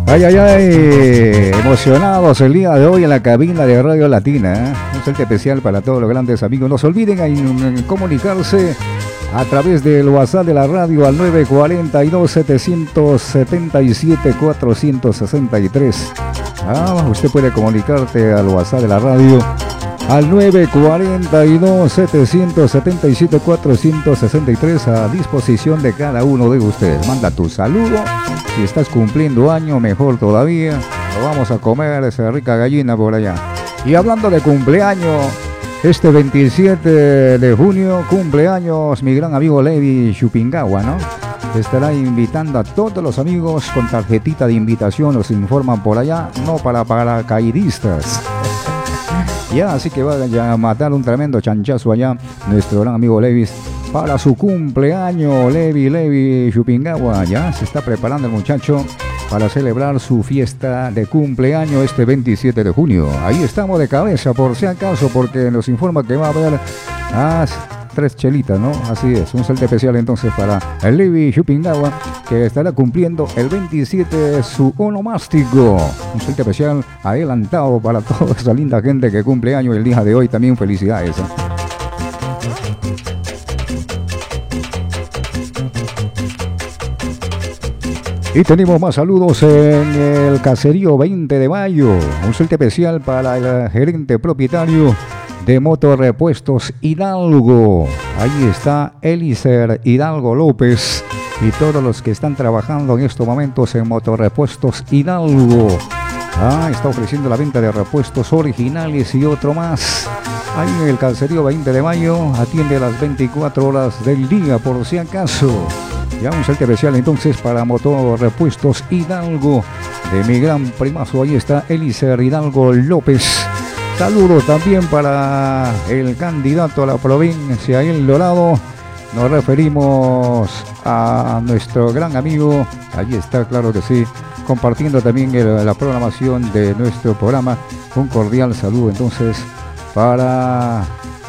Ay, ay, ay, emocionados el día de hoy en la cabina de Radio Latina. Un saludo especial para todos los grandes amigos. No se olviden en comunicarse a través del WhatsApp de la radio al 942-777-463. Usted puede comunicarte al WhatsApp de la radio al 942-777-463 a disposición de cada uno de ustedes. Manda tu saludo. Si estás cumpliendo año, mejor todavía. Nos vamos a comer esa rica gallina por allá. Y hablando de cumpleaños, este 27 de junio, cumpleaños mi gran amigo Levi Chupingawa, ¿no? Estará invitando a todos los amigos con tarjetita de invitación, nos informan por allá, no para paracaidistas. Ya, así que vaya a matar un tremendo chanchazo allá, nuestro gran amigo Levis, para su cumpleaños. Levi Chupingawa, ya se está preparando el muchacho para celebrar su fiesta de cumpleaños este 27 de junio. Ahí estamos de cabeza, por si acaso, porque nos informa que va a haber 3 chelitas, ¿no? Así es, un saludo especial entonces para el Levi Chupingawa, que estará cumpliendo el 27 su onomástico. Un saludo especial adelantado para toda esa linda gente que cumple años el día de hoy. También felicidades, ¿eh? Y tenemos más saludos en el caserío 20 de mayo. Un saludo especial para el gerente propietario de Motorrepuestos Hidalgo. Ahí está Eliezer Hidalgo López y todos los que están trabajando en estos momentos en Motorrepuestos Hidalgo. Está ofreciendo la venta de repuestos originales y otro más. Ahí en el caserío 20 de mayo atiende las 24 horas del día, por si acaso. Ya un saludo especial entonces para Motorrepuestos Hidalgo de mi gran primazo. Ahí está Eliezer Hidalgo López. Saludos también para el candidato a la provincia El Dorado. Nos referimos a nuestro gran amigo. Allí está, claro que sí, compartiendo también la programación de nuestro programa. Un cordial saludo entonces para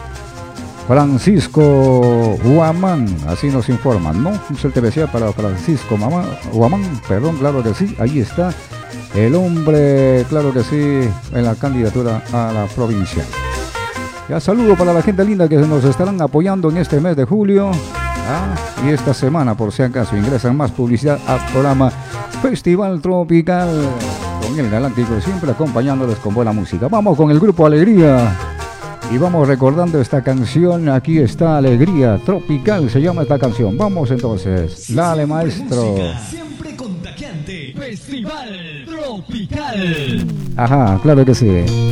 Francisco Huamán, así nos informan, ¿no? Un saludo especial para Francisco Huamán, perdón, claro que sí, ahí está el hombre, claro que sí, en la candidatura a la provincia. Ya saludo para la gente linda que nos estarán apoyando en este mes de julio. Y esta semana, por si acaso, ingresan más publicidad al programa Festival Tropical con el Galáctico, siempre acompañándoles con buena música. Vamos con el grupo Alegría y vamos recordando esta canción. Aquí está Alegría Tropical, se llama esta canción. Vamos entonces, dale maestro. Siempre contagiante, Festival Tropical. Ajá, claro que sí.